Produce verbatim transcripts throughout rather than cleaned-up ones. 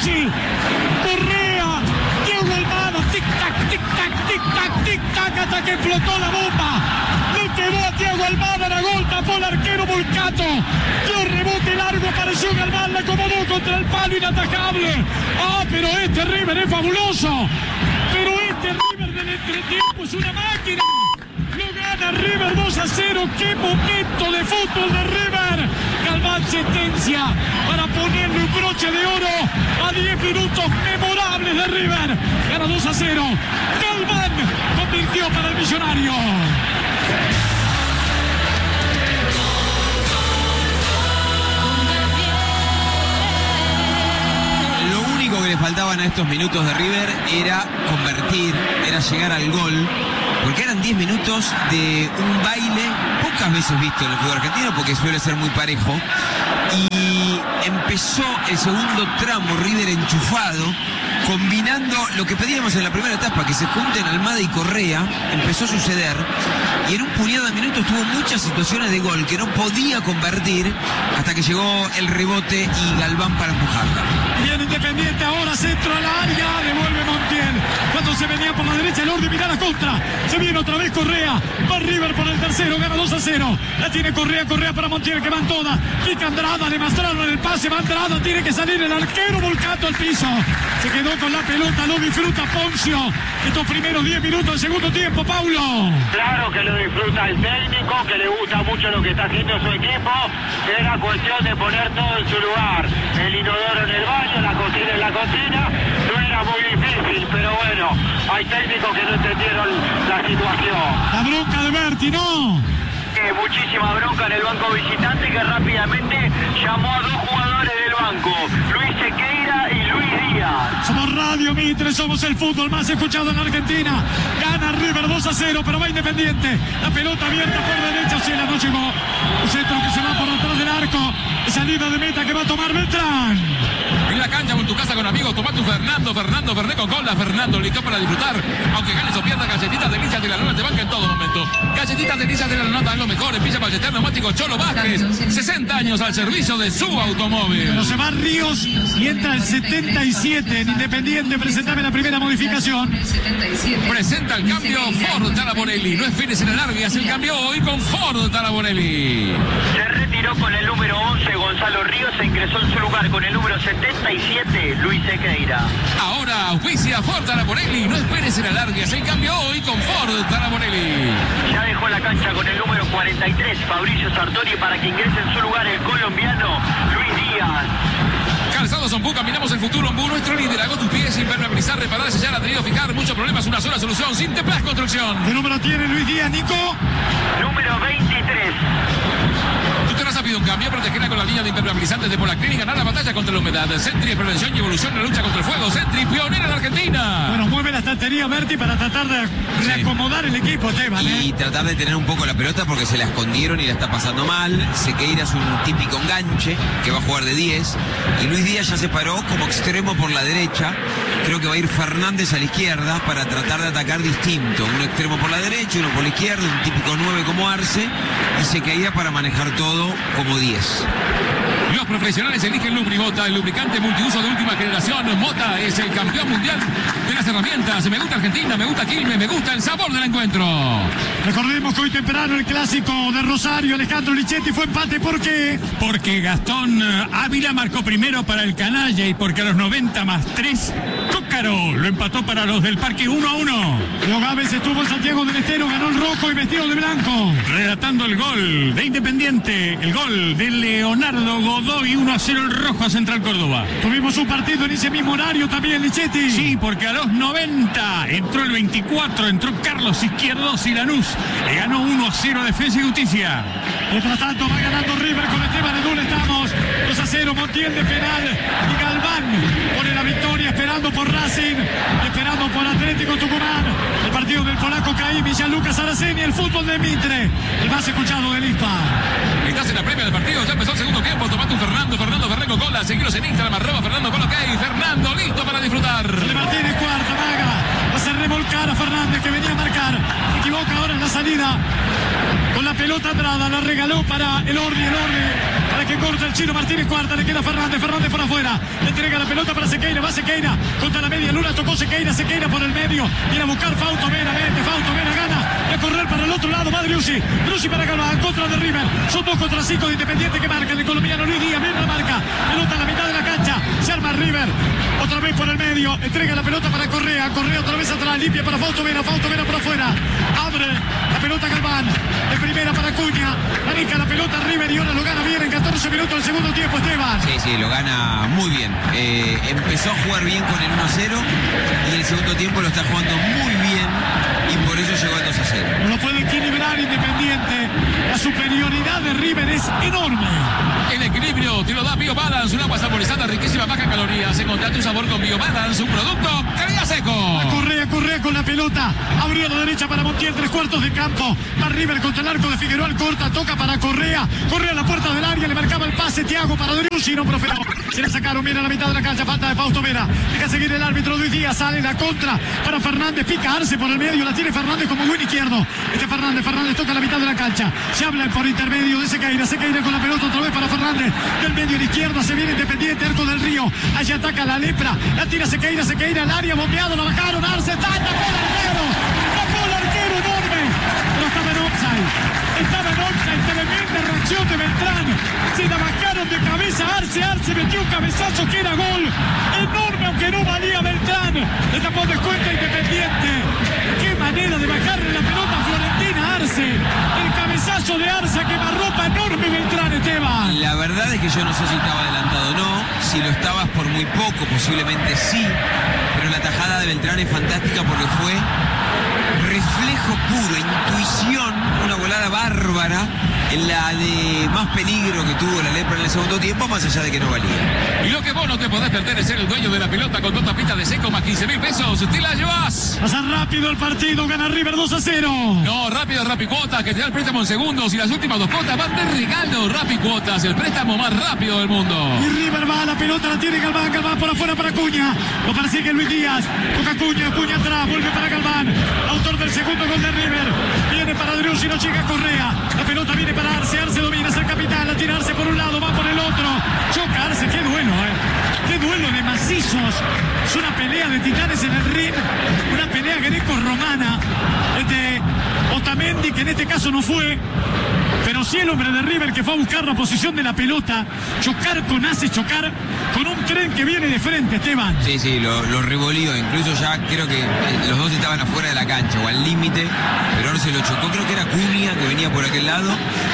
Monchi, Correa, Diego Almada, tic-tac, tic-tac, tic-tac, tic-tac, hasta que explotó la bomba. Le quedó a Diego Almada, la gol, tapó el arquero Volcato. Dio rebote largo, apareció Galván, la acomodó contra el palo, inatajable. Ah, pero este River es fabuloso. Pero este River del entretiempo es una máquina. Lo gana River dos a cero. ¡Qué momento de fútbol de River! Galván sentencia para ponerle un broche de oro a diez minutos memorables de River. Gana dos a cero. Galván convirtió para el Millonario. Lo único que le faltaban a estos minutos de River era convertir, era llegar al gol. Porque eran diez minutos de un baile pocas veces visto en el fútbol argentino, porque suele ser muy parejo. Y empezó el segundo tramo River enchufado, combinando lo que pedíamos en la primera etapa, que se junten Almada y Correa. Empezó a suceder. Y en un puñado de minutos tuvo muchas situaciones de gol que no podía convertir hasta que llegó el rebote y Galván para empujarla. Bien Independiente ahora, centro al área, devuelve Montiel. Cuando se venía por la derecha el orden, mira la contra. Se viene otra vez Correa. Va River por el tercero, gana dos a cero. La tiene Correa, Correa para Montiel, que van todas. Pica Andrada, le mostraron el pase, va Andrada, tiene que salir el arquero Volcato al piso. Se quedó con la pelota, lo disfruta Poncio. Estos primeros diez minutos del segundo tiempo, Paulo. Claro que lo disfruta el técnico, que le gusta mucho lo que está haciendo su equipo. Era cuestión de poner todo en su lugar. El inodoro en el baño, la cocina en la cocina. No era muy difícil, pero bueno, hay técnicos que no entendieron la situación. La bronca de Berti, ¿no? Eh, muchísima bronca en el banco visitante, que rápidamente llamó a dos jugadores del banco, Luis Sequeira y Luis Díaz. Somos Radio Mitre, somos el fútbol más escuchado en Argentina. Gana River dos a cero, pero va Independiente. La pelota abierta por derecha, Ciela no llegó. Un centro que se va por atrás del arco. Salida de meta que va a tomar Beltrán. En la cancha o en tu casa con amigos, toma tu Fernando, Fernando, Fernet con cola, Fernando, listo para disfrutar. Aunque ganes o pierdas, galletitas delicias de la luna te banca en todo momento. Galletitas delicias de la luna dan lo mejor. Empieza para el neumático Cholo Vázquez. sesenta años al servicio de su automóvil. Pero se va Ríos y entra el setenta y siete en Independiente. Presentame la primera modificación. Presenta el cambio Ford Taraborelli. No esperes en el largo y hace el cambio hoy con Ford Taraborelli. Se retiró con el número once Gonzalo Ríos, se ingresó en su lugar con el número setenta y siete Luis Sequeira. Ahora auspicia Ford Taraborelli. No esperes en el largo y hace el cambio hoy con Ford Taraborelli. Ya dejó la cancha con el número cuarenta y tres Fabricio Sartori para que ingrese en su lugar el colombiano Luis Díaz. Calzados Ombú, caminamos el futuro. Ombú, nuestro líder. Hago tus pies, impermeabilizar, reparar, sellar, adherido, fijar. Muchos problemas, una sola solución. Sinteplas Construcción. ¿Qué número tiene Luis Díaz, Nico? Número veintitrés. Tú te has pedido un cambio, protegerla con la línea de impermeabilizantes de Polaclin y ganar la batalla contra la humedad. Sentry es prevención y evolución en la lucha contra el fuego. Sentry, pionera en la Argentina. Bueno, mueve la estantería Berti para tratar de reacomodar el equipo, Esteban, ¿eh? Y tratar de tener un poco la pelota porque se la escondieron y la está pasando mal. Sequeira es un típico enganche que va a jugar de diez. Y Luis Díaz ya se paró como extremo por la derecha. Creo que va a ir Fernández a la izquierda para tratar de atacar distinto. Un extremo por la derecha, uno por la izquierda, un típico nueve como Arce. Y Sequeira para manejar todo como diez. Los profesionales eligen Lubribota, el lubricante multiuso de última generación. Mota es el campeón mundial de las herramientas. Me gusta Argentina, me gusta Quilmes, me gusta el sabor del encuentro. Recordemos que hoy temprano el clásico de Rosario, Alejandro Lichetti, fue empate. ¿Por qué? Porque Gastón Ávila marcó primero para el Canalla y porque a los noventa más tres, Cócaro lo empató para los del Parque uno a uno. Leo Gávez estuvo en Santiago del Estero, ganó el rojo y vestido de blanco. Relatando el gol de Independiente, el gol de Leonardo Godoy, uno a cero el rojo a Central Córdoba. Tuvimos un partido en ese mismo horario también, Lichetti. Sí, porque a los noventa entró el veinticuatro, entró Carlos Izquierdos y Lanús le ganó uno a cero a Defensa y Justicia. Mientras tanto va ganando River con Esteban Edul, estamos dos a cero, Montiel de penal y Galván pone la victoria, esperando por Racing, esperando por Atlético Tucumán. El partido del polaco Caim y Gianluca Saraceni, el fútbol de Mitre, el más escuchado del I S P A. Estás en la previa del partido, ya empezó el segundo tiempo, tomando un Fernando, Fernando Ferrer con cola, seguiros en Instagram, arroba Fernando con ok, Fernando listo para disfrutar. De Martínez, cuarta, Maga, va a hacer revolcar a Fernández que venía a marcar, se equivoca ahora en la salida, con la pelota Andrada, la regaló para el Ordi, el Ordi, para que corta el Chino Martínez, cuarta, le queda Fernández, Fernández por afuera, le entrega la pelota para Sequeira, va Sequeira, contra la media luna, tocó Sequeira, Sequeira por el medio, viene a buscar Fausto Vera, vete, Fausto Vera gana, y a correr para el otro lado, va Driussi, Driussi para Galván, contra de River, son dos contra cinco de Independiente que marcan, el colombiano Luis Díaz, viene la marca, pelota a la mitad de la cancha, se arma River, otra vez por el medio, entrega la pelota para Correa, Correa otra vez atrás, limpia para Fausto Vera, Fausto Vera por afuera, abre la pelota Galván, de primera para Acuña, maneja la pelota River y ahora lo gana bien en catorce minutos del segundo tiempo, Esteban. Sí, sí, lo gana muy bien. Eh, empezó a jugar bien con el uno a cero y en el segundo tiempo lo está jugando muy bien y por eso llegó al dos a cero. No lo puede equilibrar Independiente. La superioridad de River es enorme. El equilibrio te lo da BioBalance, un agua saborizada, riquísima, baja en calorías. Encontrá tu sabor con BioBalance, un producto calidad seco. Correa, Correa con la pelota. Abrió a la derecha para Montiel, tres cuartos de campo. Va River contra el arco de Figueroa, corta, toca para Correa. Correa a la puerta del área, le marcaba el pase Thiago para Driussi, no prosperó. Se le sacaron bien a la mitad de la cancha, falta de Fausto Vera. Deja seguir el árbitro Luis Díaz, sale la contra para Fernández, pica Arce por el medio, la tiene Fernández como buen izquierdo. Este Fernández, Fernández toca la mitad de la cancha. Se habla por intermedio de Sequeira, Sequeira con la pelota otra vez para Fernández. Del medio a la izquierda se viene Independiente, Arco del Río. Allá ataca la lepra, la tira Sequeira, Sequeira al área, bombeado, la bajaron, Arce está, tapó el arquero, tapó el arquero enorme, pero estaba en offside, estaba en offside, tremenda reacción de Beltrán, se la bajaron de cabeza Arce, Arce metió un cabezazo que era gol, enorme aunque no valía Beltrán, le tapó descuento a Independiente, qué manera de bajarle la pelota a Florentina Arce, el cabezazo de Arce que ropa enorme Beltrán, Esteban. La verdad es que yo no sé si estaba adelantado o no, si lo estabas por muy poco, posiblemente sí, pero la tajada de Beltrán es fantástica porque fue reflejo puro, intuición, una volada bárbara, en la de más peligro que tuvo la lepra en el segundo tiempo, más allá de que no valía. Y lo que vos no te podés perder es ser el dueño de la pelota con dos tapitas de seco más quince mil pesos. Te la llevas. Pasa rápido el partido, gana River dos a cero. No, rápido, Rappi Cuotas, que te da el préstamo en segundos y las últimas dos cuotas van de regalo. Rappi Cuotas, el préstamo más rápido del mundo. Y River va, la pelota la tiene Galván, Galván por afuera para Acuña. Lo persigue Luis Díaz, toca Acuña, Acuña atrás, vuelve para Galván. Autor del segundo gol de River. Viene para Driussi, no llega Correa. La pelota viene para Arce, Arce domina, es el capitán, la tira Arce por un lado, va por el otro. Choca Arce, qué duelo, eh. Qué duelo de macizos. Es una pelea de titanes en el ring, una pelea greco-romana. Este Otamendi, que en este caso no fue, pero sí el hombre de River que fue a buscar la posición de la pelota. Chocar con Arce, chocar con un tren que viene de frente, Esteban. Sí, sí, lo, lo revolvió, incluso ya creo que los dos estaban afuera de la cancha o al límite, pero Arce lo chocó, creo que era Cunha que venía por aquel lado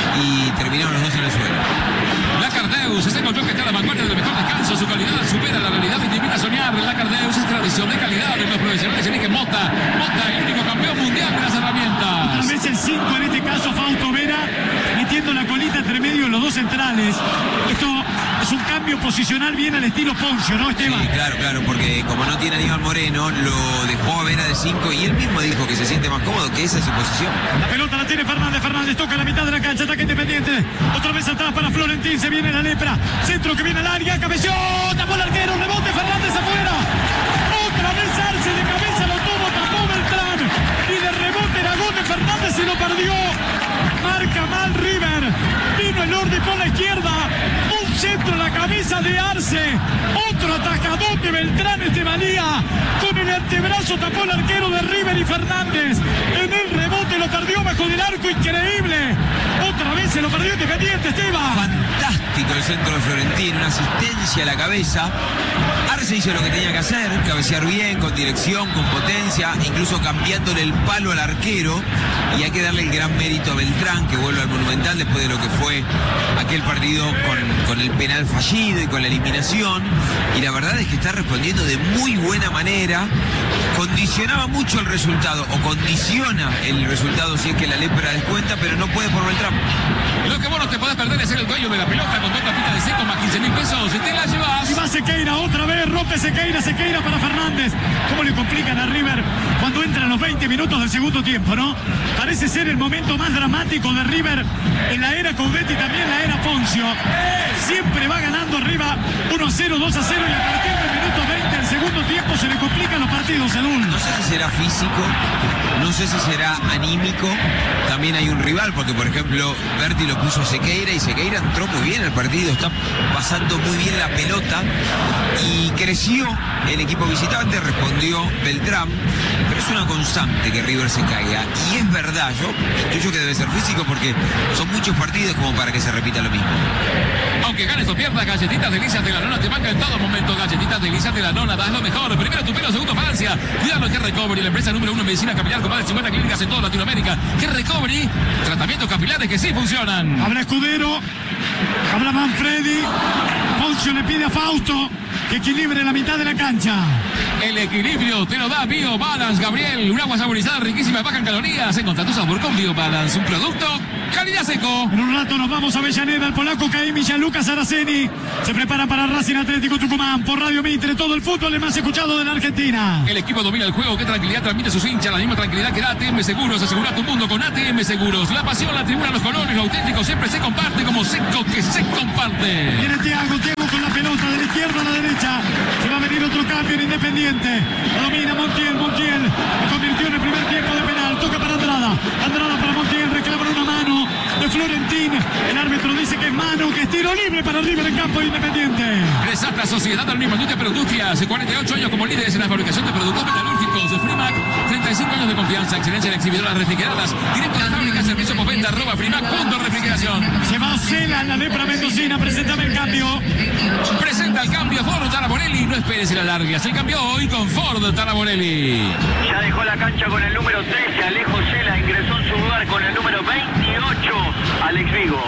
y terminaron los dos en el suelo. Lacardeus es el colchón que está a la vanguardia del mejor descanso, su calidad supera la realidad y te invita a soñar. Lacardeus es tradición de calidad de los profesionales, eligen Mota, Mota, el único campeón mundial de las herramientas. Tal vez el cinco en este caso, Fausto Vera, metiendo la colita entre medio de los dos centrales. Esto es un cambio posicional bien al estilo Poncio, ¿no, Esteban? Sí, claro, claro, porque como no tiene a Aníbal Moreno, lo dejó a Vera de cinco y él mismo dijo que se siente más cómodo, que esa es su posición. La pelota la tiene Fernández, Fernández toca la mitad de la cancha, ataque Independiente, otra vez atrás para Florentín, se viene la lepra, centro que viene al área, cabeció, tapó el arquero, rebote Fernández afuera, otra vez Arce de cabeza, lo tuvo, tapó Beltrán, y de rebote era gol de Fernández, se lo perdió, marca mal River, vino el Ordi por la izquierda, un centro a la cabeza de Arce, otro atajador de Beltrán, este valía, con el antebrazo tapó el arquero de River y Fernández, en el rebote lo perdió bajo del arco, increíble, otra vez se lo perdió Independiente, Esteban. Fantástico el centro de Florentino, una asistencia a la cabeza. Arce hizo lo que tenía que hacer, cabecear bien, con dirección, con potencia, incluso cambiándole el palo al arquero, y hay que darle el gran mérito a Beltrán, que vuelve al Monumental después de lo que fue aquel partido con, con el penal fallido y con la eliminación, y la verdad es que está respondiendo de muy buena manera. Condicionaba mucho el resultado, o condiciona el resultado si es que la lepra descuenta, pero no puede por Beltrán. Lo que vos no te podés perder es ser el dueño de la pelota con dos tapitas de seco más quince mil pesos. Si te la llevas. Y va Sequeira otra vez, rompe Sequeira, Sequeira para Fernández. ¿Cómo le complican a River cuando entran los veinte minutos del segundo tiempo, no? Parece ser el momento más dramático de River en la era Coudet y también la era Poncio. Siempre va ganando arriba uno a cero, dos a cero y a partir del minuto veinte del segundo tiempo se le complican los partidos. partidos, Edul. No sé si será físico, no sé si será anímico. También hay un rival, porque por ejemplo Berti lo puso a Sequeira y Sequeira entró muy bien al partido, está pasando muy bien la pelota y creció el equipo visitante, respondió Beltrán, pero es una constante que River se caiga. Y es verdad, yo intuyo que debe ser físico porque son muchos partidos como para que se repita lo mismo. Aunque ganes o pierdas, Galletitas Delicias de la Nona te banca en todo momento. Galletitas Delicias de la Nona, das lo mejor. Primero tu pelo, segundo Francia. Cuidado que Recovery, la empresa número uno en medicina capilar con más de cincuenta clínicas en toda Latinoamérica. Que Recovery, tratamientos capilares que sí funcionan. Habla Escudero, habla Manfredi. Poncio le pide a Fausto que equilibre la mitad de la cancha. El equilibrio te lo da BioBalance, Gabriel. Un agua saborizada, riquísima, baja en calorías. Encontra tu sabor con BioBalance, un producto calidad seco. En un rato nos vamos a Avellaneda, el polaco Caimi y Lucas Araceni. Se prepara para Racing Atlético Tucumán por Radio Mitre. Todo el fútbol es más escuchado de la Argentina. El equipo domina el juego. Qué tranquilidad transmite a sus hinchas. La misma tranquilidad que da A T M Seguros. Asegura tu mundo con A T M Seguros. La pasión, la tribuna, los colores, lo auténtico siempre se comparte como seco que se comparte. Viene Thiago, Thiago con la pelota de la izquierda a la derecha. Se va a venir otro cambio en Independiente. Domina Montiel, Montiel convirtió en el primer tiempo de penal. Toca para Andrada. Andrada para Montiel, reclama una mano de Florentín. El árbitro dice que es mano, que es tiro libre para River en campo de Independiente. Resalta Sociedad Anónima Industria Productia. Hace cuarenta y ocho años como líderes en la fabricación de productos metalúrgicos. De Frimac, treinta y cinco años de confianza, excelencia en exhibidoras refrigeradas. Directo de fábrica, servicio postventa, arroba Frimac, punto refrigeración. Se va a Cela, la lepra mendocina. Preséntame el cambio. Presenta el cambio Ford Taraborelli. No esperes y la largas. El cambio hoy con Ford Taraborelli. Ya dejó la cancha con el número trece, Alejo Cela, ingresó en su lugar con el número veintiocho, Alex Vigo.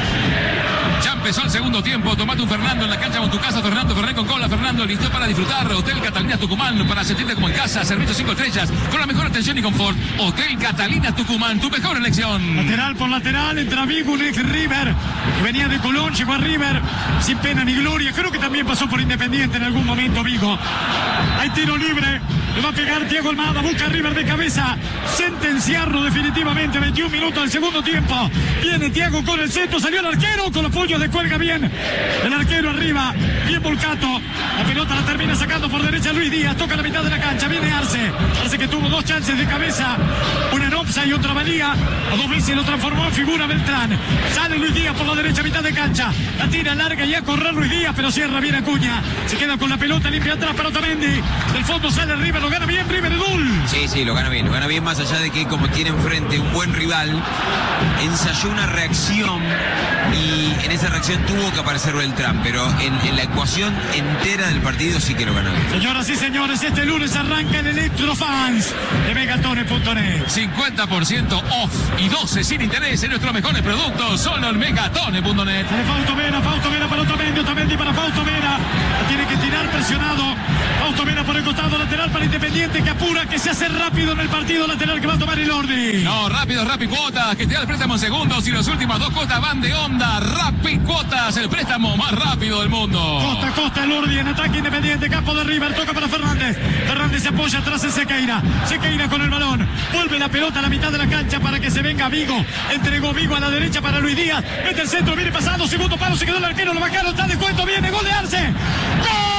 Ya empezó el segundo tiempo. Tomate un Fernando en la cancha con tu casa. Fernando Ferrer con cola. Fernando listo para disfrutar. Hotel Catalina Tucumán para sentirte como en casa. Servicios cinco estrellas con la mejor atención y confort. Hotel Catalina Tucumán, tu mejor elección. Lateral por lateral. Entra Vigo, un ex River que venía de Colón, llegó a River sin pena ni gloria. Creo que también pasó por Independiente en algún momento Vigo. Hay tiro libre. Le va a pegar Diego Almada. Busca a River de cabeza. Sentenciarlo definitivamente. veintiún minutos del segundo tiempo. Viene Thiago con el centro. Salió el arquero con los puños de cuelga bien. El arquero arriba. Bien Volcato. La pelota la termina sacando por derecha Luis Díaz. Toca la mitad de la cancha. Viene Arce. Arce que tuvo dos chances de cabeza. Una en offside y otra valía. A dos veces lo transformó en figura Beltrán. Sale Luis Díaz por la derecha, mitad de cancha. La tira larga y a correr Luis Díaz, pero cierra bien Acuña. Se queda con la pelota limpia atrás para Otamendi. Del fondo sale River. Lo gana bien River Edul. Sí, sí, lo gana bien. Lo gana bien más allá de que como tiene enfrente un buen rival, ensayó una reacción y en esa reacción tuvo que aparecer Beltrán, pero en, en la ecuación entera del partido sí que lo ganó bien. Señoras y señores, este lunes arranca el Electrofans de Megatone punto net. cincuenta por ciento off y doce sin interés en nuestros mejores productos. Solo en Megatone punto net. Sale Fausto Vera, Fausto Vera para Otamendi, Otamendi para Fausto Vera. La tiene que tirar presionado. Fausto Vera por el costado lateral para Independiente, que apura, que se hace rápido en el partido lateral que va a tomar el Ordi. No, rápido, rápido cuotas, que te da el préstamo en segundos y las últimas dos cuotas van de onda. Rapid Cuotas, el préstamo más rápido del mundo. Costa a costa el Ordi en ataque Independiente, campo de River, toca para Fernández. Fernández se apoya atrás en Sequeira. Sequeira con el balón. Vuelve la pelota a la mitad de la cancha para que se venga Vigo. Entregó Vigo a la derecha para Luis Díaz. Mete el centro, viene pasando, segundo palo, se quedó el arquero, lo bajaron, está de cuento, viene, gol de Arce. ¡Gol!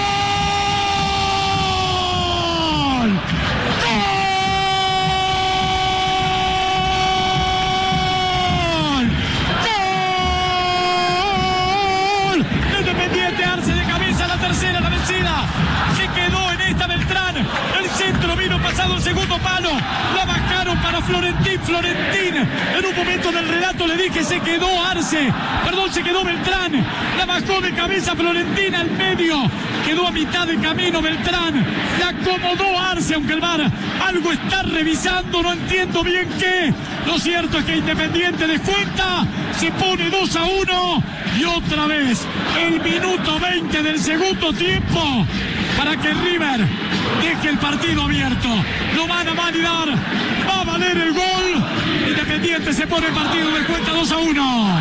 Tercera la vencida, se quedó en esta Beltrán, el centro vino pasado el segundo palo, la bajaron para Florentín, Florentín, en un momento del relato le dije se quedó Arce, perdón se quedó Beltrán, la bajó de cabeza Florentín al medio, quedó a mitad de camino Beltrán, la acomodó Arce, aunque el V A R algo está revisando, no entiendo bien qué, lo cierto es que Independiente descuenta, se pone dos a uno y otra vez el minuto veinte del segundo tiempo para que River deje el partido abierto. Lo van a validar, va a valer el gol. Independiente se pone el partido de cuenta dos a uno.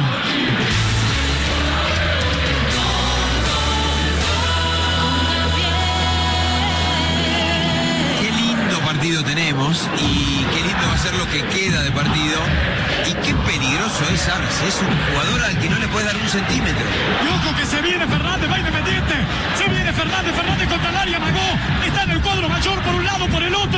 Qué lindo partido tenemos y qué lindo va a ser lo que queda de partido. Y qué peligroso es Arce, es un jugador al que no le puede dar un centímetro. Y ojo que se viene Fernández, va Independiente, se viene Fernández, Fernández contra el área, Magó, está en el cuadro mayor por un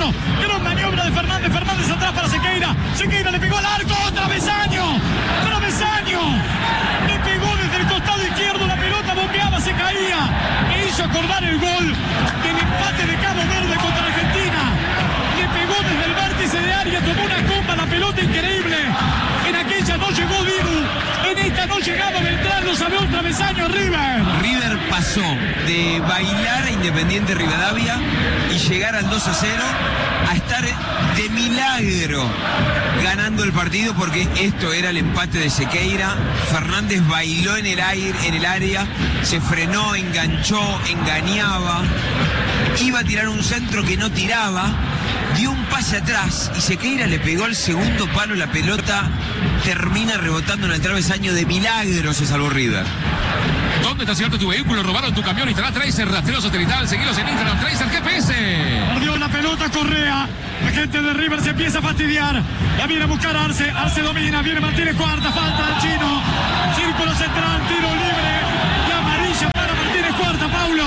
centro. Gran maniobra de Fernández. Fernández atrás para Sequeira. Sequeira le pegó al arco. Travesaño. Travesaño. Le pegó desde el costado izquierdo. La pelota bombeaba, se caía. E hizo acordar el gol del empate de Cabo Verde contra Argentina. Le pegó desde el vértice de área. Tomó una comba. La pelota increíble. En aquella no llegó Dibu. En esta no llegaba Beltrán. Lo sabe un travesaño River. River pasó de bailar a Independiente Rivadavia y llegar al dos a cero a estar de milagro ganando el partido, porque esto era el empate de Sequeira. Fernández bailó en el aire, en el área, se frenó, enganchó, engañaba, iba a tirar un centro que no tiraba, dio un pase atrás y Sequeira le pegó al segundo palo. La pelota termina rebotando en el travesaño. De milagro se salvó River. ¿Dónde estacionaste tu vehículo? ¿Robaron tu camión? Instalá Tracer, rastreo satelital. Seguilos en Instagram, Tracer G P S. Perdió la pelota Correa. La gente de River se empieza a fastidiar. La viene a buscar Arce. Arce domina. Viene Martínez. Cuarta. Falta del chino. Círculo central. Tiro libre. Y amarilla para Martínez. Cuarta. Paulo.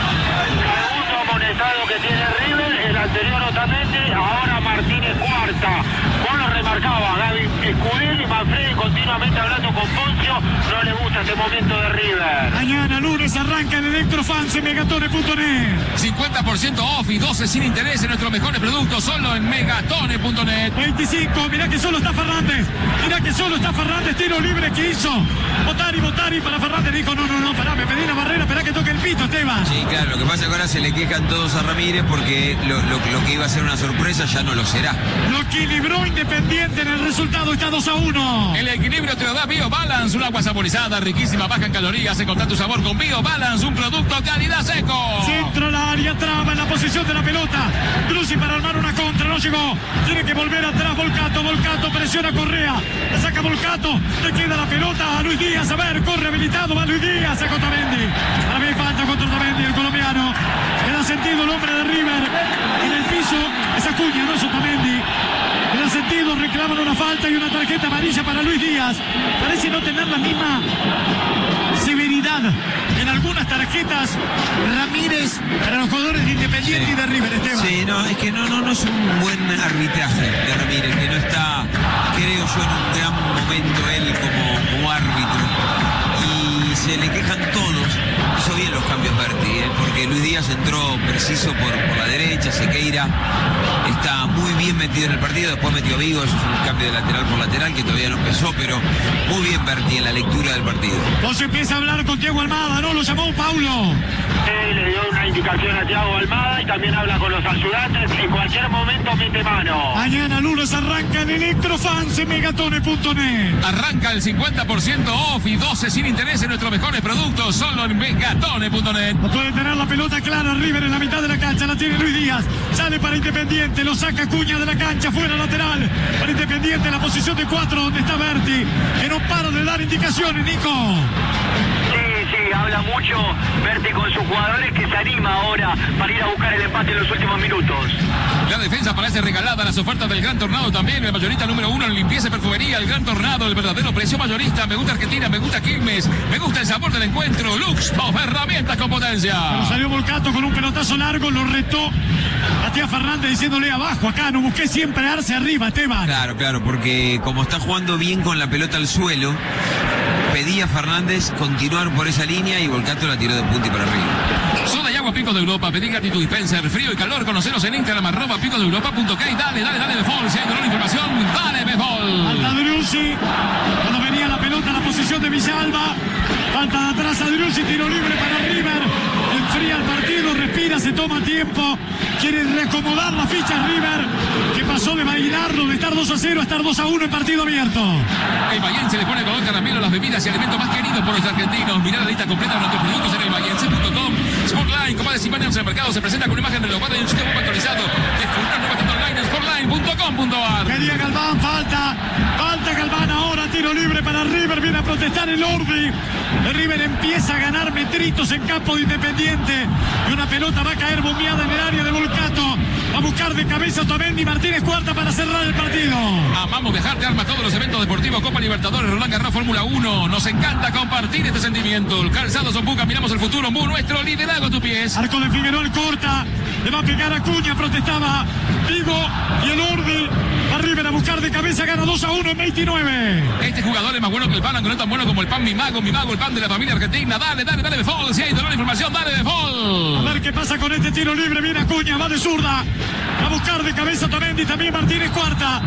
Segundo amonestado que tiene River. El anterior Otamendi. Ahora Martínez cuarta. Vos lo remarcaba. Gaby Escudero y Manfredi continuamente hablando con Poncio. No le gusta este momento de River. Mañana lunes arranca el Electrofans en megatone punto net. cincuenta por ciento off y doce sin interés en nuestros mejores productos solo en megatone punto net. veinticinco, mirá que solo está Fernández. Mirá que solo está Fernández. Tiro libre que hizo. Botari, Botari para Fernández. Dijo, no, no, no, pará, me pedí la barrera. Esperá que toque el pito, Esteban. Sí, claro, lo que pasa es que ahora se le quejan todos a Ramírez porque lo, lo, lo que iba a ser una sorpresa ya no lo será. Lo equilibró Independiente en el resultado. Está dos a uno. El equilibrio te lo da BioBalance, un agua saborizada, riquísima, baja en calorías. Encontrar tu sabor con BioBalance, un producto calidad seco. Centro la área, traba en la posición de la pelota. Drusi para armar una contra, no llegó. Tiene que volver atrás Volcato. Volcato presiona a Correa. Le saca Volcato. Le queda la pelota a Luis Díaz. A ver, corre habilitado. Va Luis Díaz a Otamendi. Para mí falta contra Otamendi, el colombiano. Le da sentido el hombre de River. En el piso, esa cuña, no es Otamendi. Le da sentido, reclaman una falta y una tarjeta amarilla para Luis Díaz. Parece no tener la misma severidad en algunas tarjetas Ramírez para los jugadores de Independiente Sí. y de River, Esteban. Sí, no, es que no, no, no es un buen arbitraje de Ramírez, que no está, creo yo, en un gran momento él como, como árbitro. Y se le quejan todos. Hizo bien los cambios Berti, ¿eh? Porque Luis Díaz entró preciso por, por la derecha. Sequeira está muy bien metido en el partido. Después metió a Vigo, eso es un cambio de lateral por lateral que todavía no empezó, pero muy bien Berti en la lectura del partido. Vos empieza a hablar con Thiago Almada, ¿no? Lo llamó Paulo. Sí, le dio una indicación a Thiago Almada y también habla con los ayudantes. En cualquier momento mete mano. Mañana lunes arranca el Electrofans en megatone punto net. Arranca el cincuenta por ciento off y doce sin interés en nuestros mejores productos solo en megatone punto net. No puede tener la pelota clara River en la mitad de la cancha. La tiene Luis Díaz. Sale para Independiente. Lo saca Cuña de la cancha. Fuera lateral. Para Independiente en la posición de cuatro donde está Berti. Que no para de dar indicaciones, Nico. Sí, sí, habla mucho Berti con sus jugadores que se anima ahora para ir a buscar el empate en los últimos minutos. La defensa parece regalada, las ofertas del Gran Tornado también, el mayorista número uno en limpieza y perfumería, el Gran Tornado, el verdadero precio mayorista. Me gusta Argentina, me gusta Quilmes, me gusta el sabor del encuentro. Lux, dos herramientas con potencia. Pero salió Volcato con un pelotazo largo, lo retó a Tía Fernández diciéndole abajo, acá no busqué siempre Arce arriba, Esteban. Claro, claro, porque como está jugando bien con la pelota al suelo, pedía a Fernández continuar por esa línea y Volcato la tiró de punta y para arriba. Soda y agua Pico de Europa, pedí gratitud dispenser, frío y calor, conoceros en Instagram, arroba pico de europa punto ok. Dale, dale, dale, Befol, si hay dolor información, dale, Befol. Falta Driussi, cuando venía la pelota a la posición de Villalba. Falta de atrás a Driussi, tiro libre para River. Enfría el partido, respira, se toma tiempo. Quiere reacomodar la ficha River, que pasó de bailarlo, de estar dos a cero a estar dos a uno en partido abierto. El Bahiense le pone color caramelo a las bebidas y alimentos más queridos por los argentinos. Mirá la lista completa de nuestros productos en el bahiense punto com. Sportline, compadres y paneles en el mercado, se presenta con una imagen renovada y un sistema actualizado. Descubrir una nueva tienda online en sportline punto com punto ar. Quería Galván, falta, falta Galván ahora, tiro libre para River, viene a protestar el Ordi. El River empieza a ganar metritos en campo de Independiente y una pelota va a caer bombeada en el área de Volcato. Va a buscar de cabeza Otamendi, Martínez cuarta para cerrar el partido. Amamos dejarte arma todos los eventos deportivos, Copa Libertadores, Roland Garros, Fórmula uno. Nos encanta compartir este sentimiento. El calzado Son Buca, miramos el futuro, Mu, nuestro liderazgo a tus pies. Arco de Figueroa corta, Le va a pegar a Acuña, protestaba Vigo y el Ordi. Va River a buscar de cabeza, gana dos a uno en veintinueve. Este jugador es más bueno que el pan, aunque no es tan bueno como el pan mi mago, mi mago, el pan de la familia argentina. Dale, dale, dale de Fall. Si hay dolor de información, dale de Fall. A ver qué pasa con este tiro libre. Viene Acuña, va de zurda. A buscar de cabeza Tamendi, también Martínez cuarta.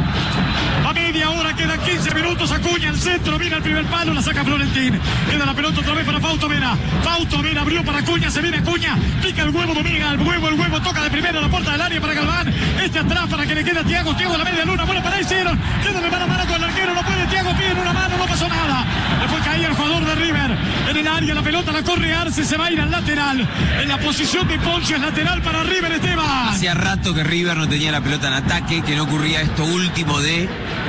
A media hora, quedan quince minutos. Acuña al centro, viene al primer palo, la saca Florentín. Queda la pelota otra vez para Fausto Vera. Fausto Vera abrió para Acuña, se viene Acuña. Pica el huevo, domina el huevo, el huevo toca de primera la puerta del área para Galván. Este atrás para que le quede a Thiago. Thiago a la media luna, bueno, para ahí hicieron. Queda de mano a mano con el arquero, no puede Thiago, pide en una mano, no pasó nada. Después caía el jugador de River en el área, la pelota la corre Arce, se va a ir al lateral. En la posición de Poncio es lateral para River, Esteban. Hacía rato que River no tenía la pelota en ataque, que no ocurría esto último de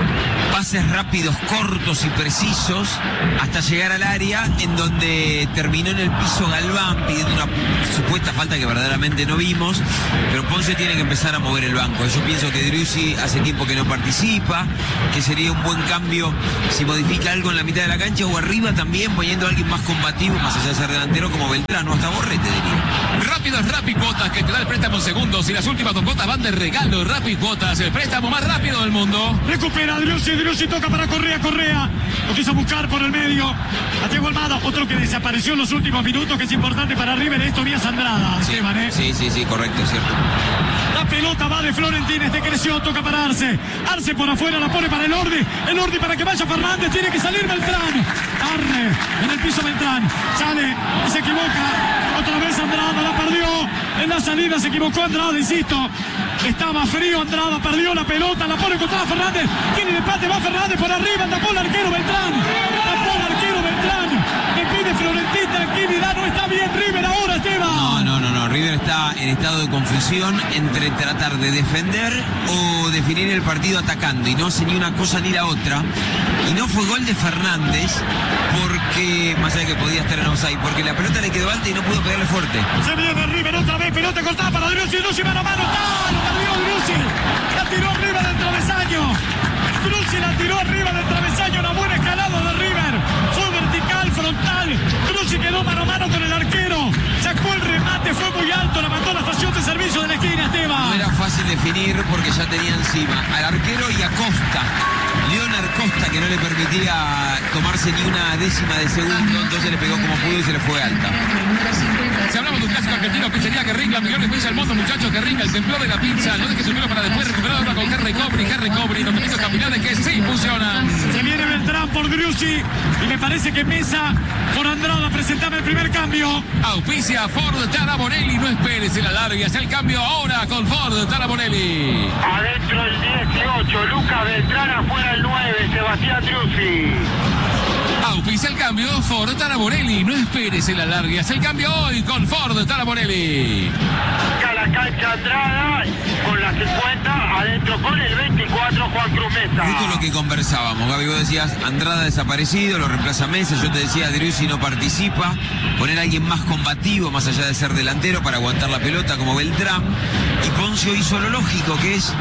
pases rápidos, cortos y precisos hasta llegar al área, en donde terminó en el piso Galván pidiendo una supuesta falta que verdaderamente no vimos, pero Ponce tiene que empezar a mover el banco. Yo pienso que Driussi hace tiempo que no participa, que sería un buen cambio si modifica algo en la mitad de la cancha o arriba también poniendo a alguien más combativo, más allá de ser delantero como Beltrán, hasta Borrete diría. Rápidas Rappi Cuotas, que te da el préstamo en segundos y las últimas dos cuotas van de regalo. Rappi Cuotas, el préstamo más rápido del mundo. Recupera Driussi, Driussi toca para Correa, Correa lo quiso buscar por el medio a Thiago Almada, otro que desapareció en los últimos minutos, que es importante para River, es Tobias Andrada. Sí, Esteban, ¿eh? sí, sí, sí, correcto, cierto. La pelota va de Florentín, este creció, toca para Arce. Arce por afuera, la pone para el Ordi. El Ordi para que vaya Fernández, tiene que salir Beltrán. Arre, en el piso Beltrán. Sale y se equivoca. Otra vez Andrada, la perdió. En la salida se equivocó Andrada, insisto. Estaba frío Andrada, perdió la pelota, la pone contra Fernández. Tiene el empate, va Fernández por arriba, tapó el arquero Beltrán. Tapó el arquero Beltrán. Le pide Florentín tranquilidad, no está bien River ahora, Esteban. No, no, no, no. River está en estado de confusión entre tratar de defender o definir el partido atacando, y no hace ni una cosa ni la otra. Y no fue gol de Fernández porque, más allá de que podía estar en offside, porque la pelota le quedó alta y no pudo pegarle fuerte. Se viene River otra vez, pelota cortada para Driussi, Driussi mano a mano, ¡tá! Lo perdió Driussi, la tiró arriba del travesaño. Driussi la tiró arriba del travesaño, una buena escalada de River. Fue vertical, frontal. Driussi quedó mano a mano con el arquero. Sacó el remate, fue muy alto, la mandó a la estación de servicio de la esquina, Esteban. No era fácil definir porque ya tenía encima al arquero y a Costa. Leonard Costa, que no le permitía tomarse ni una décima de segundo, entonces le pegó como pudo y se le fue alta. Si hablamos de un clásico argentino, pizzería que ringa, millones de pesos al mundo, muchachos, que ringa, el temblor de la pizza. No dejes su número para después recuperar ahora con Henry Cobri, Henry Cobri, los pequeños capilares que sí funcionan. Se viene Beltrán por Driussi y me parece que Mesa por Andrada. Presentaba el primer cambio. Auspicia Ford Taraborelli, no esperes el alargue, hace el cambio ahora con Ford Taraborelli. Adentro el dieciocho, Lucas Beltrán, afuera el nueve, Sebastián Driussi. Auspicia el cambio Ford Taraborelli, no esperes el alargue, hace el cambio hoy con Ford Taraborelli. A la cancha Andrada con la cincuenta, adentro con el veinticuatro, Juan Cruz Mesa. Esto es lo que conversábamos, Gaby. Vos decías Andrada desaparecido, lo reemplaza Mesa. Yo te decía Driussi no participa. Poner a alguien más combativo, más allá de ser delantero, para aguantar la pelota como Beltrán. Y Poncio hizo lo lógico, que es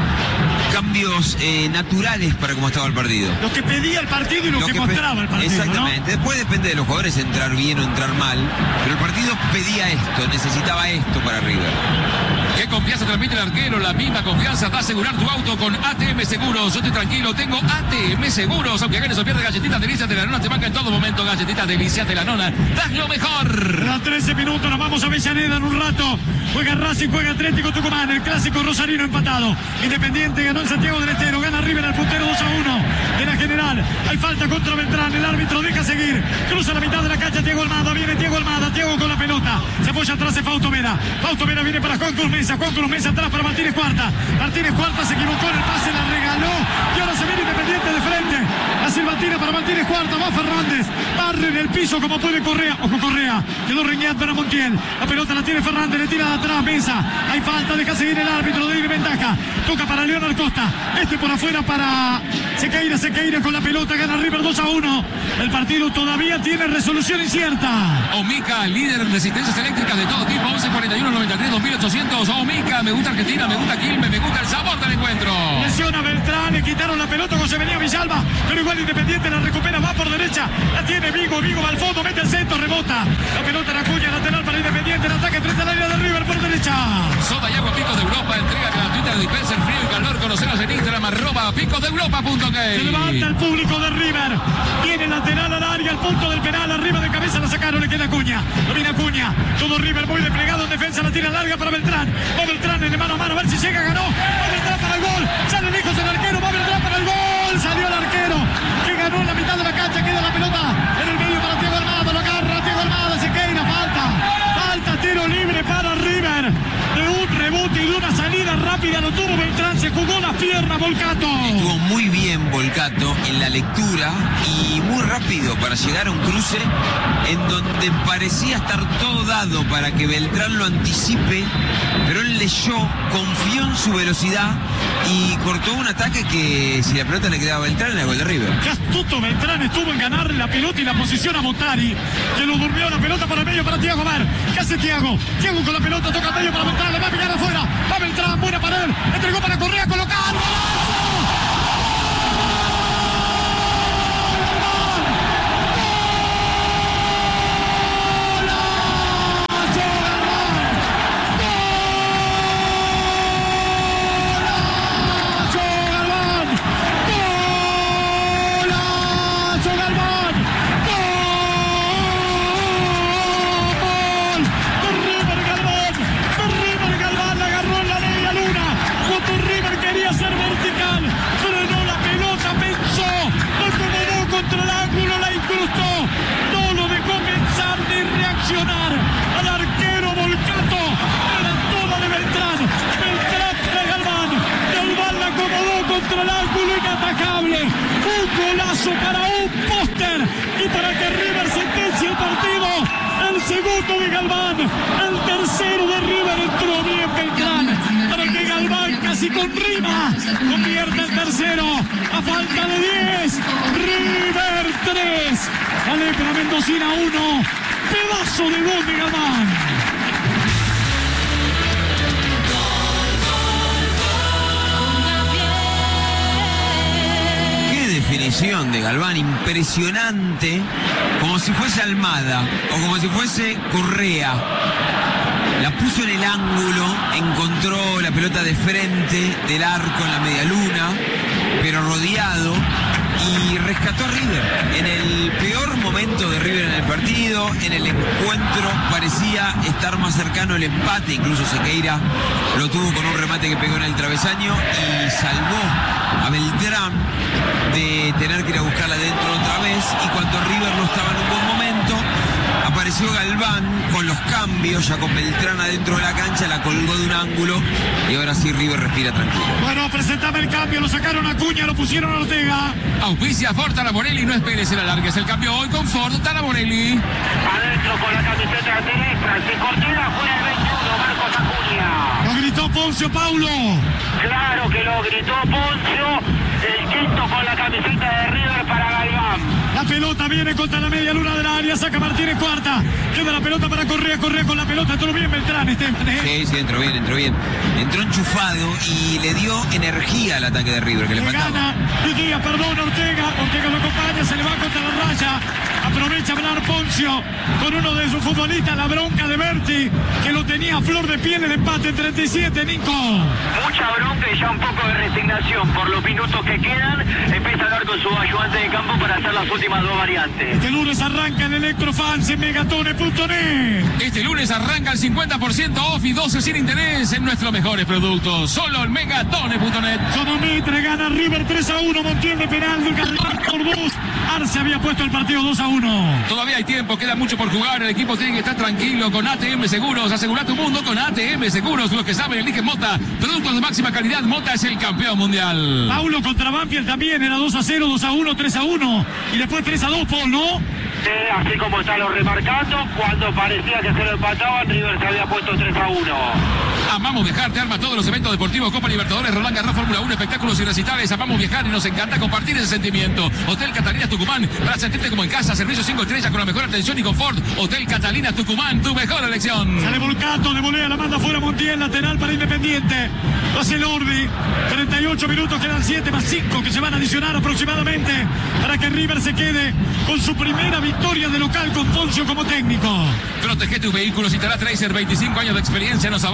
cambios eh, naturales para cómo estaba el partido. Lo que pedía el partido y lo, Lo que, que pe- mostraba el partido, Exactamente. ¿no? Después depende de los jugadores entrar bien o entrar mal. Pero el partido pedía esto, necesitaba esto para River. ¿Qué confianza transmite el arquero? La misma confianza da asegurar tu auto con A T M Seguros. Yo estoy tranquilo, tengo A T M Seguros. Aunque ganes o pierdas, galletitas delicias de la nona te banca en todo momento. Galletitas delicias de la nona, das lo mejor. Quedan trece minutos, nos vamos a Avellaneda en un rato. Juega Racing, juega Atlético Tucumán, el clásico rosarino empatado. Independiente ganó en Santiago del Estero, gana River al puntero dos a uno de la general. Hay falta contra Beltrán, el árbitro deja seguir. Cruza la mitad de la cancha Thiago Almada, viene Thiago Almada, Thiago con la pelota. Se apoya atrás de Fausto Vera. Fausto Vera viene para Juan Cruz Mesa, Juan Cruz Mesa atrás para Martínez Cuarta. Martínez Cuarta se equivocó en el pase, la regaló. Y ahora se viene Independiente de frente. La silbatina para Martínez Cuarta, va Fernández. Barre en el piso como puede Correa. Ojo Correa, quedó reñando para Montiel. La pelota la tiene Fernández, le tira de atrás Mesa. Hay falta, deja seguir el árbitro, de ventaja. Toca para Leonard Costa. Este por afuera para Sequeira, Sequeira con la pelota, gana River dos a uno. El partido todavía tiene resolución incierta. Omica, líder en resistencias eléctricas de todo tipo, once cuarenta y uno noventa y tres dos mil ochocientos. Omica, me gusta Argentina, me gusta Quilmes, me gusta el sabor del encuentro. Lesiona Beltrán, le quitaron la pelota cuando se venía Villalba, pero igual Independiente la recupera, va por derecha, la tiene Vigo, Vigo va al fondo, mete el centro, rebota. La pelota en Acuña, lateral para Independiente, el ataque frente al área de River por derecha. Soda y agua pico Europa, picosdeeuropa punto Se gay. levanta el público de River. Tiene lateral al área, al punto del penal. Arriba de cabeza la sacaron, le queda Acuña. Domina Acuña. Todo River muy desplegado en defensa. La tira larga para Beltrán. Va Beltrán en el mano a mano. A ver si llega, ganó. Va Beltrán para el gol. Sale lejos el arquero. Va Beltrán para el gol. Salió el arquero que ganó en la mitad de la cancha. Queda la pelota en el medio para Thiago Almada. Lo agarra Thiago Almada. Sequeira. Falta. Falta. Tiro libre para River. De un rebote y de una salida rápida lo tuvo Beltrán. Se jugó las piernas Volcato. Estuvo muy bien Volcato en la lectura y muy rápido para llegar a un cruce en donde parecía estar todo dado para que Beltrán lo anticipe, pero él leyó, confió en su velocidad y cortó un ataque que si la pelota le quedaba a Beltrán era gol de River. Qué astuto Beltrán estuvo en ganar la pelota y la posición a Montari, que lo durmió la pelota para el medio para Thiago. A ver, ¿qué hace Thiago? Thiago con la pelota, toca el medio para Beltrán, le va a pillar afuera, va Beltrán, buena pared, entregó para Correa, colocar, ¡golazo! Al arquero Volcato, era toda de Beltrán, Beltrán para Galván, Galván la acomodó contra el ángulo inatajable, un golazo para un póster y para que River sentencie el partido, el segundo de Galván, el tercero de River, entró bien Beltrán, para que Galván casi con rima convierta el tercero, a falta de diez, River tres, la Lepra Mendocina uno, pedazo de gol de Galván. Qué definición de Galván, impresionante, como si fuese Almada o como si fuese Correa. La puso en el ángulo, encontró la pelota de frente del arco en la media luna, pero rodeado, y rescató a River en el peor momento de River en el partido. En el encuentro parecía estar más cercano el empate, incluso Sequeira lo tuvo con un remate que pegó en el travesaño y salvó a Beltrán de tener que ir a buscarla dentro otra vez, y cuando River no estaba en un buen momento apareció Galván con los cambios, ya con Beltrán adentro de la cancha, la colgó de un ángulo y ahora sí River respira tranquilo. Bueno, presentame el cambio, lo sacaron a Acuña, lo pusieron a Ortega. Auspicia Ford Taraborelli, no esperes el alargue, es el cambio hoy con Ford Taraborelli. Adentro con la camiseta derecha, se Cortina fuera el veintiuno, Marcos Acuña. Lo gritó Poncio Paulo. Claro que lo gritó Poncio, el quinto con la camiseta de River para Galván. La pelota viene contra la media luna del área, saca Martínez cuarta, queda la pelota para Correa, Correa con la pelota, todo bien Beltrán, Esteban, ¿eh? Sí, sí, entró bien, entró bien. Entró enchufado y le dio energía al ataque de River, que le Le faltaba. gana, diría, perdón, Ortega, Ortega lo acompaña, se le va contra la raya, aprovecha a hablar Poncio con uno de sus futbolistas, la bronca de Berti, que lo tenía a flor de piel el empate en treinta y siete, Nico. Mucha bronca y ya un poco de resignación por los minutos que quedan. Empieza a hablar con su ayudante de campo para hacer las últimas dos variantes. Este lunes arranca en Electrofans en megatone punto net. Este lunes arranca el cincuenta por ciento off y doce sin interés en nuestros mejores productos. Solo en megatone punto net. Como Mitre gana River tres a uno, Montiel de penal, del por dos. Arce había puesto el partido dos a uno. Todavía hay tiempo, queda mucho por jugar. El equipo tiene que estar tranquilo con A T M Seguros. Asegura tu mundo con A T M Seguros. Los que saben eligen Mota. Productos de máxima calidad. Mota es el campeón mundial. Paulo contra Banfield también era dos a cero, dos a uno, tres a uno. Y después tres a dos, Paul, ¿no? Eh, así como está lo remarcando, cuando parecía que se lo empataban, River se había puesto tres a uno. Amamos Viajar, te arma todos los eventos deportivos, Copa Libertadores, Roland Garros, Fórmula uno, espectáculos y recitales. Amamos viajar y nos encanta compartir ese sentimiento. Hotel Catalina Tucumán, para sentirte como en casa, servicio cinco estrellas con la mejor atención y confort. Hotel Catalina Tucumán, tu mejor elección. Sale Volcato, de volea, la manda fuera Montiel, lateral para Independiente. Lo hace Lordi, treinta y ocho minutos, quedan siete más cinco que se van a adicionar aproximadamente para que River se quede con su primera victoria de local con Poncio como técnico. Protege tus vehículos y Tara Tracer, veinticinco años de experiencia nos avalan. Instagram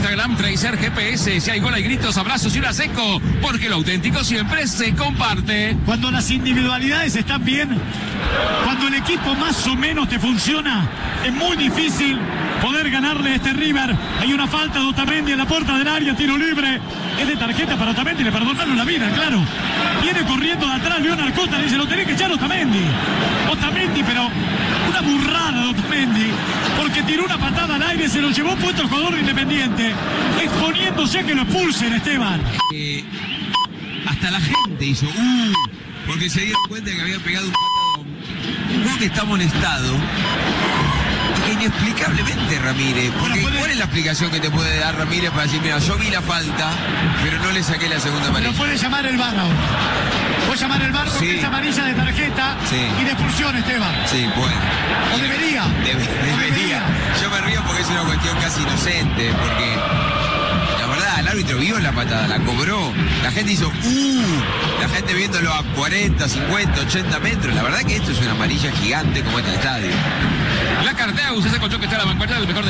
Instagram, Tracer G P S. Si hay gol, hay gritos, abrazos y un seco, porque lo auténtico siempre se comparte. Cuando las individualidades están bien, cuando el equipo más o menos te funciona, es muy difícil poder ganarle a este River. Hay una falta de Otamendi en la puerta del área, tiro libre. Es de tarjeta para Otamendi, le perdonaron la vida, claro. Viene corriendo de atrás Leonard Cota, le dice, lo tenés que echar Otamendi. Otamendi, pero una burrada de Otamendi, porque tiró una patada al aire, se lo llevó puesto el jugador Independiente, exponiéndose a que lo expulsen, Esteban. Eh, hasta la gente hizo, uh, porque se dieron cuenta que había pegado un patadón. Un gol que está amonestado. Inexplicablemente, Ramírez. Porque puede... ¿cuál es la explicación que te puede dar Ramírez para decir, mira, yo vi la falta, pero no le saqué la segunda amarilla? Pero puede llamar el V A R ahora. Puede llamar el V A R porque Sí. es amarilla de tarjeta Sí. y de expulsión, Esteban. Sí, bueno. O debería. Debe- O debería. Yo me río porque es una cuestión casi inocente, porque la verdad, el árbitro vio la patada, la cobró. La gente hizo, uh, la gente viéndolo a cuarenta, cincuenta, ochenta metros. La verdad que esto es una amarilla gigante como este estadio. La Carteus, ese colchón que está a la vanguardia del mejor de